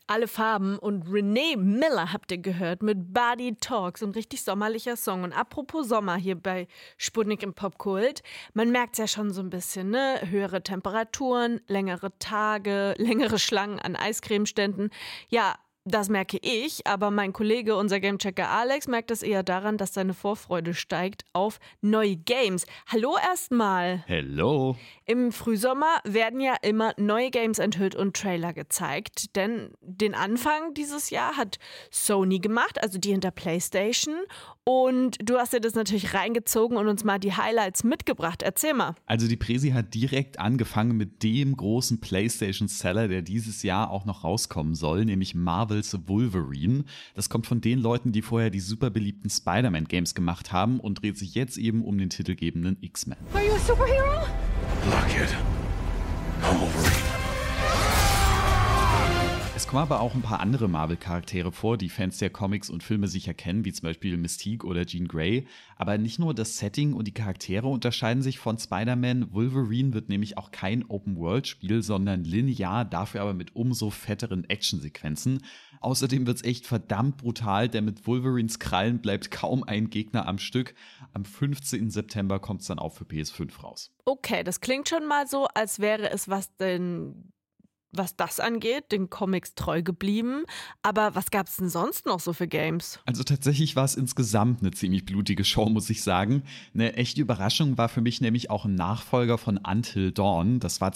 Alle Farben und Renee Miller habt ihr gehört mit Body Talk, so ein richtig sommerlicher Song. Und apropos Sommer hier bei Sputnik im Popkult, man merkt es ja schon so ein bisschen, ne? Höhere Temperaturen, längere Tage, längere Schlangen an Eiscremeständen. Ja, das merke ich, aber mein Kollege, unser Gamechecker Alex, merkt es eher daran, dass seine Vorfreude steigt auf neue Games. Hallo erstmal. Hello. Im Frühsommer werden ja immer neue Games enthüllt und Trailer gezeigt, denn den Anfang dieses Jahr hat Sony gemacht, also die hinter PlayStation. Und du hast dir das natürlich reingezogen und uns mal die Highlights mitgebracht. Erzähl mal. Also die Presi hat direkt angefangen mit dem großen PlayStation-Seller, der dieses Jahr auch noch rauskommen soll, nämlich Marvel's Wolverine. Das kommt von den Leuten, die vorher die super beliebten Spider-Man-Games gemacht haben und dreht sich jetzt eben um den titelgebenden X-Men. Are you a superhero? Look it. I'm Wolverine. Es kommen aber auch ein paar andere Marvel-Charaktere vor, die Fans der Comics und Filme sicher kennen, wie zum Beispiel Mystique oder Jean Grey. Aber nicht nur das Setting und die Charaktere unterscheiden sich von Spider-Man. Wolverine wird nämlich auch kein Open-World-Spiel, sondern linear, dafür aber mit umso fetteren Actionsequenzen. Außerdem wird's echt verdammt brutal, denn mit Wolverines Krallen bleibt kaum ein Gegner am Stück. Am 15. September kommt's dann auch für PS5 raus. Okay, das klingt schon mal so, als wäre es was das angeht, den Comics treu geblieben. Aber was gab's denn sonst noch so für Games? Also tatsächlich war es insgesamt eine ziemlich blutige Show, muss ich sagen. Eine echte Überraschung war für mich nämlich auch ein Nachfolger von Until Dawn. Das war